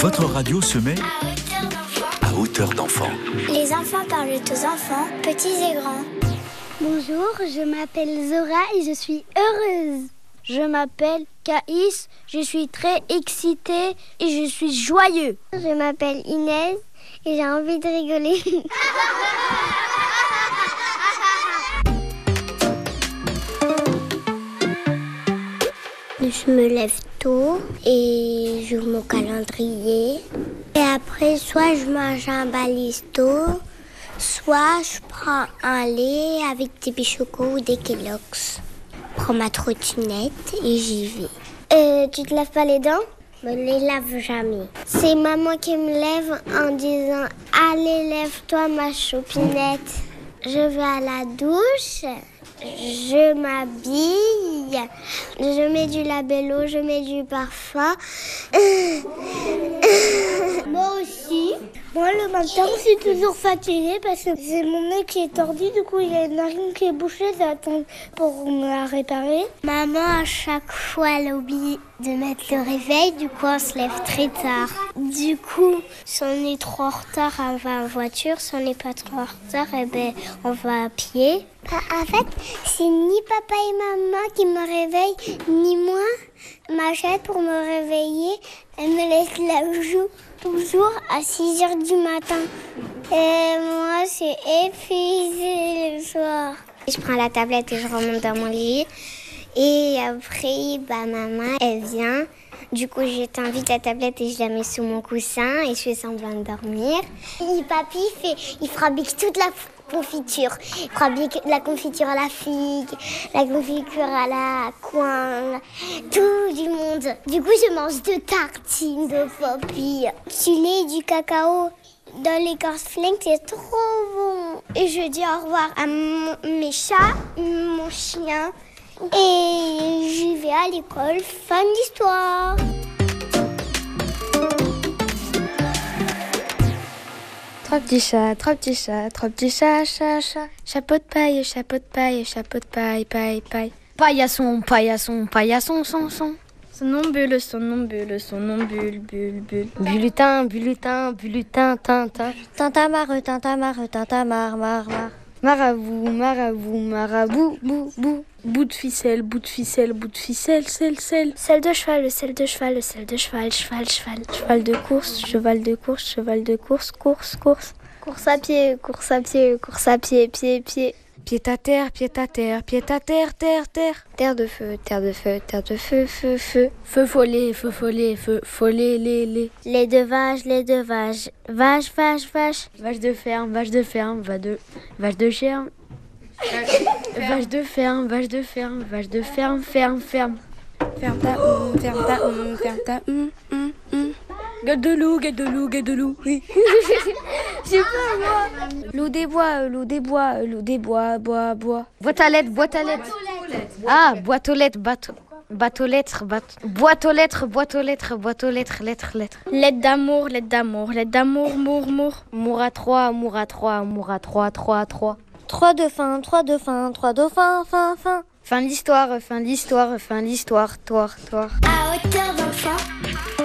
Votre radio se met à hauteur d'enfant. Les enfants parlent aux enfants, petits et grands. Bonjour, je m'appelle Zora et je suis heureuse. Je m'appelle Caïs, je suis très excitée et je suis joyeux. Je m'appelle Inès et j'ai envie de rigoler. Je me lève tôt et j'ouvre mon calendrier. Et après, soit je mange un balisto, soit je prends un lait avec des bichocos ou des Kellogg's. Je prends ma trottinette et j'y vais. Tu te laves pas les dents ? Je me les lave jamais. C'est maman qui me lève en disant « Allez, lève-toi ma choupinette ». Je vais à la douche, je m'habille, je mets du labello, je mets du parfum. Moi aussi. Moi, le matin, je suis toujours fatiguée parce que c'est mon nez qui est tordu. Du coup, il y a une narine qui est bouchée. J'attends pour me la réparer. Maman, à chaque fois, elle oublie de mettre le réveil. Du coup, on se lève très tard. Du coup, si on est trop en retard, on va en voiture. Si on n'est pas trop en retard, on va à pied. En fait, c'est ni papa et maman qui me réveillent, ni moi. Machette pour me réveiller, elle me laisse la joue toujours à 6h du matin. Et moi, c'est épuisé le soir. Je prends la tablette et je remonte dans mon lit. Et après, maman, elle vient. Du coup, je t'invite la tablette et je la mets sous mon coussin et je fais semblant de dormir. Et papy, il fabrique toute la confiture. Il fabrique la confiture à la figue, la confiture à la coin, tout du monde. Du coup, je mange 2 tartines de papy. Du lait et du cacao dans les cornflakes, c'est trop bon. Et je dis au revoir à mes chats, mon chien. Et j'y vais à l'école, fin de l'histoire. Trois petits chats, trois petits chats, trois petits chats, chat, chat. Chapeau de paille, chapeau de paille, chapeau de paille, paille, paille. Paillasson, paillasson, paillasson, son. Somnambule, somnambule, somnambule, bulle, bulle. Bulletin, bulletin, bulletin, tintin. Tintamarre, tintamarre, tintamarre, marre, marre. Marabout, marabout, marabout, bou, bou. Bout de ficelle, bout de ficelle, bout de ficelle, sel, sel. Selle de cheval, le sel de cheval, le sel de cheval, cheval, cheval. Cheval de course, cheval de course, cheval de course, course, course. Course à pied, course à pied, course à pied, pied, pied. Pied à terre, pied à terre, pied à terre, terre, terre. Terre de feu, terre de feu, terre de feu, feu, feu. Feu follet, feu follet, feu follet, les. Les deux vaches, les deux vaches. Vache, vache, vache. Vache de ferme, vache de ferme, vache de germe. Vache de ferme, vache de ferme, vache de ferme, ferme, ferme. Ferme ta ferme ta ferme ta Gueule de loup, gueule de loup, gueule de loup, oui. Je sais pas moi. Loup des bois, loup des bois, loup des bois, bois, bois. Boîte à lettres, boîte à lettres. Ah, boîte aux lettres, boîte aux lettres, boîte aux lettres, boîte aux lettres, boîte aux lettres, lettres, lettres. Lettre d'amour, lettre d'amour, lettre d'amour, mour, mour. Mour à 3, mour à 3, mour à 3, 3 à 3. 3 dauphins, 3 dauphins, 3 dauphins, fin, fin. Fin de l'histoire, fin de l'histoire, fin de l'histoire, toire. À hauteur d'enfant.